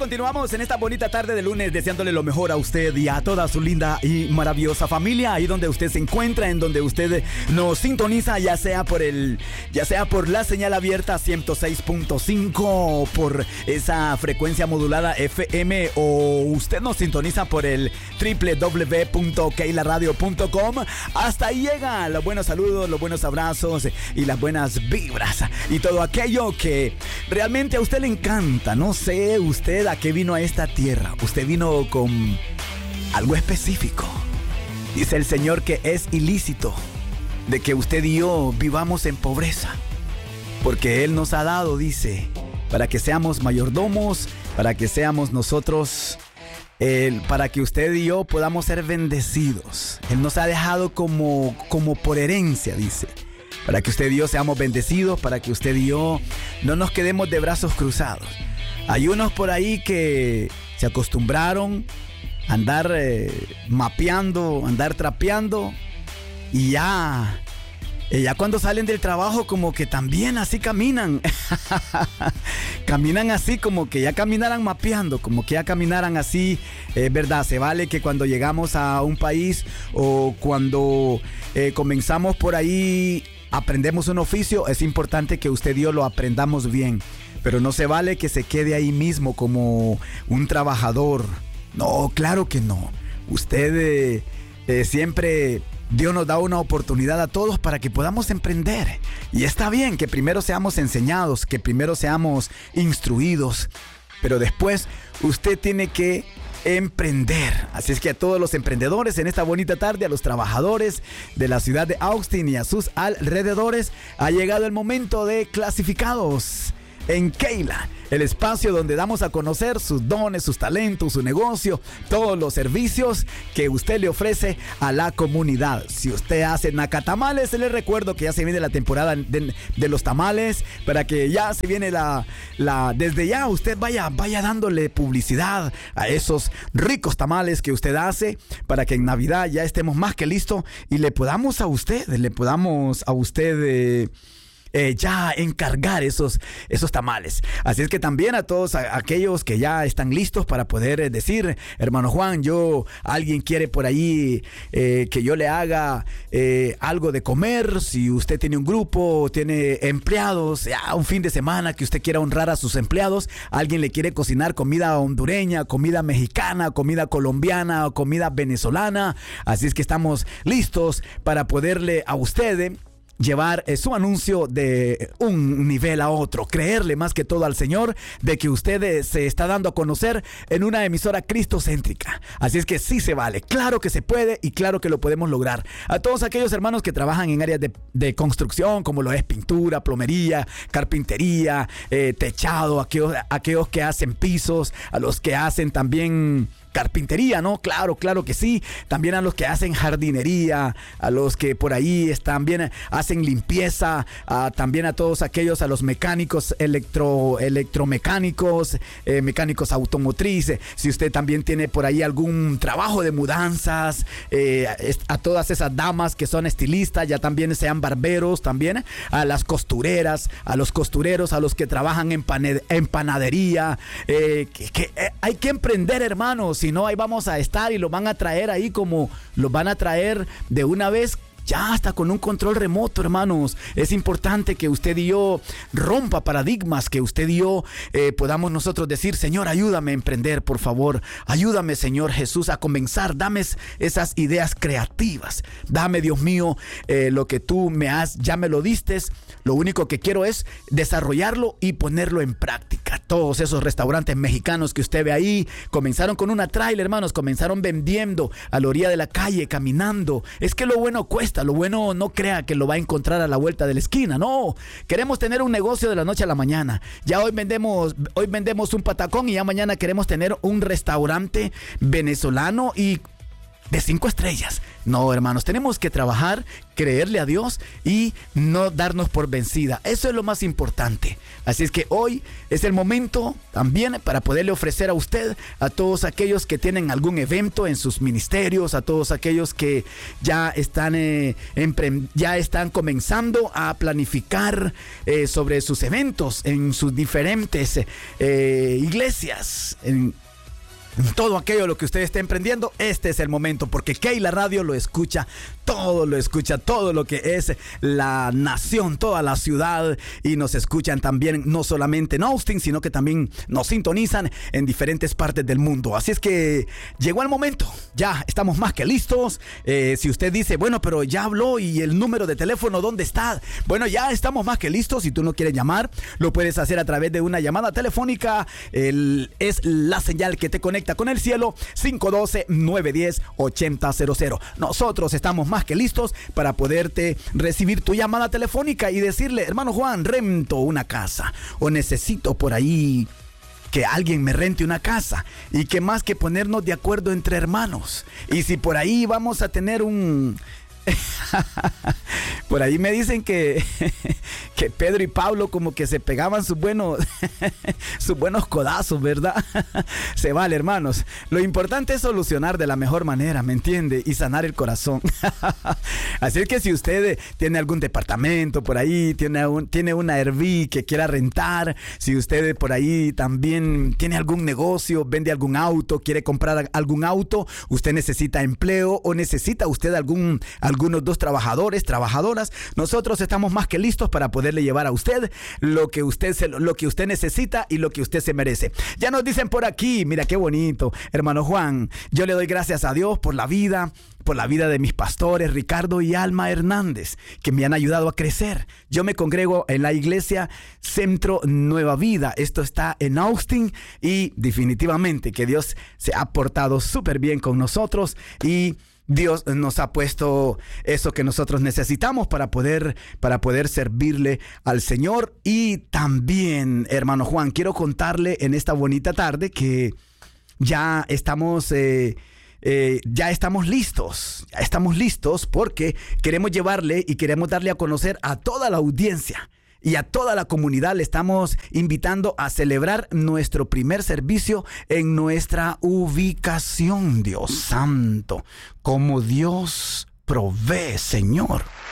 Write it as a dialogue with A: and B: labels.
A: continuamos en esta bonita tarde de lunes deseándole lo mejor a usted y a toda su linda y maravillosa familia, ahí donde usted se encuentra, en donde usted nos sintoniza, ya sea por la señal abierta 106.5 o por esa frecuencia modulada FM, o usted nos sintoniza por el www.keilaradio.com. Hasta ahí llegan los buenos saludos, los buenos abrazos y las buenas vibras y todo aquello que realmente a usted le encanta. No sé usted a qué vino a esta tierra. Usted vino con algo específico. Dice el Señor que es ilícito de que usted y yo vivamos en pobreza, porque Él nos ha dado, dice, para que seamos mayordomos, para que seamos nosotros, para que usted y yo podamos ser bendecidos. Él nos ha dejado como por herencia, dice, para que usted y yo seamos bendecidos, para que usted y yo no nos quedemos de brazos cruzados. Hay unos por ahí que se acostumbraron a andar mapeando, andar trapeando, y ya cuando salen del trabajo como que también así caminan. Caminan así como que ya caminaran mapeando, como que ya caminaran así, ¿verdad? Se vale que cuando llegamos a un país o cuando comenzamos por ahí, aprendemos un oficio, es importante que usted y yo lo aprendamos bien. Pero no se vale que se quede ahí mismo como un trabajador. No, claro que no. Usted siempre, Dios nos da una oportunidad a todos para que podamos emprender. Y está bien que primero seamos enseñados, que primero seamos instruidos, pero después usted tiene que emprender. Así es que a todos los emprendedores en esta bonita tarde, a los trabajadores de la ciudad de Austin y a sus alrededores, ha llegado el momento de clasificados en Keila, el espacio donde damos a conocer sus dones, sus talentos, su negocio, todos los servicios que usted le ofrece a la comunidad. Si usted hace nacatamales, les recuerdo que ya se viene la temporada de los tamales, para que ya se viene desde ya usted vaya dándole publicidad a esos ricos tamales que usted hace, para que en Navidad ya estemos más que listos y le podamos a usted ya encargar esos tamales. Así es que también a todos aquellos que ya están listos para poder decir, hermano Juan, alguien quiere por ahí que yo le haga algo de comer. Si usted tiene un grupo, tiene empleados, ya un fin de semana que usted quiera honrar a sus empleados, alguien le quiere cocinar comida hondureña, comida mexicana, comida colombiana, comida venezolana. Así es que estamos listos para poderle a usted llevar su anuncio de un nivel a otro, creerle más que todo al Señor de que usted se está dando a conocer en una emisora cristocéntrica. Así es que sí se vale, claro que se puede y claro que lo podemos lograr. A todos aquellos hermanos que trabajan en áreas de construcción, como lo es pintura, plomería, carpintería, techado, aquellos que hacen pisos, a los que hacen también carpintería, ¿no? Claro que sí. También a los que hacen jardinería, a los que por ahí también hacen limpieza, también a todos aquellos, a los mecánicos electromecánicos, mecánicos automotrices. Si usted también tiene por ahí algún trabajo de mudanzas, a todas esas damas que son estilistas, ya también sean barberos, también a las costureras, a los costureros, a los que trabajan en panadería, hay que emprender, hermanos. Si no, ahí vamos a estar y lo van a traer ahí como los van a traer de una vez, ya hasta con un control remoto, hermanos. Es importante que usted y yo rompa paradigmas, que usted y yo podamos nosotros decir, Señor, ayúdame a emprender, por favor. Ayúdame, Señor Jesús, a comenzar. Dame esas ideas creativas. Dame, Dios mío, lo que tú ya me lo diste. Lo único que quiero es desarrollarlo y ponerlo en práctica. Todos esos restaurantes mexicanos que usted ve ahí, comenzaron con una trailer, hermanos. Comenzaron vendiendo a la orilla de la calle, caminando. Es que lo bueno cuesta. Lo bueno no crea que lo va a encontrar a la vuelta de la esquina. No, queremos tener un negocio de la noche a la mañana. Ya hoy vendemos un patacón y ya mañana queremos tener un restaurante venezolano y de 5 estrellas. No, hermanos, tenemos que trabajar, creerle a Dios y no darnos por vencida. Eso es lo más importante. Así es que hoy es el momento también para poderle ofrecer a usted, a todos aquellos que tienen algún evento en sus ministerios, a todos aquellos que ya están comenzando a planificar sobre sus eventos en sus diferentes iglesias, en todo aquello lo que usted esté emprendiendo. Este es el momento, porque Keila Radio lo escucha todo lo que es la nación, toda la ciudad, y nos escuchan también no solamente en Austin, sino que también nos sintonizan en diferentes partes del mundo. Así es que llegó el momento, ya estamos más que listos. Si usted dice, bueno, pero ya habló y el número de teléfono, ¿dónde está? Bueno, ya estamos más que listos. Si tú no quieres llamar, lo puedes hacer a través de una llamada telefónica. Es la señal que te conecta con el cielo, 512-910-8000. Nosotros estamos más que listos para poderte recibir tu llamada telefónica y decirle, hermano Juan, rento una casa, o necesito por ahí que alguien me rente una casa. Y que más que ponernos de acuerdo entre hermanos, y si por ahí vamos a tener un... Por ahí me dicen que Pedro y Pablo como que se pegaban sus buenos codazos, ¿verdad? Se vale, hermanos. Lo importante es solucionar de la mejor manera, ¿me entiende? Y sanar el corazón. Así es que si usted tiene algún departamento por ahí, tiene una Airbnb que quiera rentar, si usted por ahí también tiene algún negocio, vende algún auto, quiere comprar algún auto, usted necesita empleo o necesita usted algunos 2 trabajadores, trabajadoras, nosotros estamos más que listos para poderle llevar a usted lo que usted necesita y lo que usted se merece. Ya nos dicen por aquí, mira qué bonito, hermano Juan, yo le doy gracias a Dios por la vida de mis pastores Ricardo y Alma Hernández, que me han ayudado a crecer. Yo me congrego en la iglesia Centro Nueva Vida. Esto está en Austin, y definitivamente que Dios se ha portado súper bien con nosotros, y Dios nos ha puesto eso que nosotros necesitamos para poder servirle al Señor. Y también, hermano Juan, quiero contarle en esta bonita tarde que ya estamos listos porque queremos llevarle y queremos darle a conocer a toda la audiencia y a toda la comunidad. Le estamos invitando a celebrar nuestro primer servicio en nuestra ubicación. Dios santo, como Dios provee, Señor.